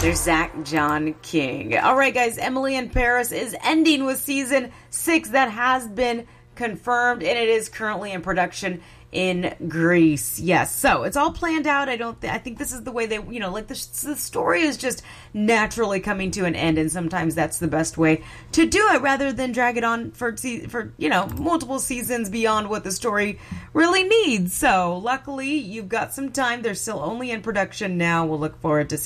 Mr. Zach John King. All right, guys, Emily in Paris is ending with season 6. That has been confirmed, and it is currently in production in Greece. Yes, so it's all planned out. I think this is the way they, the story is just naturally coming to an end, and sometimes that's the best way to do it rather than drag it on for multiple seasons beyond what the story really needs. So luckily, you've got some time. They're still only in production now. We'll look forward to seeing